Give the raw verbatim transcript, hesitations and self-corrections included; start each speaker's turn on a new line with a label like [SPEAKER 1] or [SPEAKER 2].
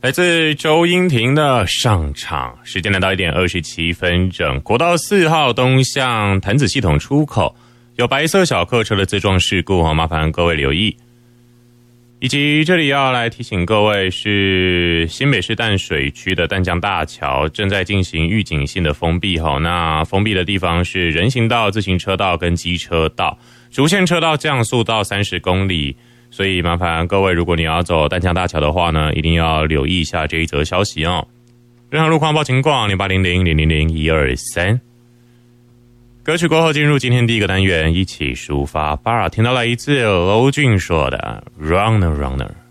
[SPEAKER 1] 来自周英婷的上场，时间来到一点二十七分整。国道四号东向潭子系统出口有白色小客车的自撞事故，麻烦各位留意。以及这里要来提醒各位，是新北市淡水区的淡江大桥正在进行预警性的封闭，那封闭的地方是人行道、自行车道跟机车道，主线车道降速到三十公里。所以麻烦各位，如果你要走淡江大桥的话呢，一定要留意一下这一则消息哦。任何路况报情况零八零零零零零一二三。歌曲过后进入今天第一个单元，一起抒发。巴尔听到了一次娄俊说的 Runner Runner。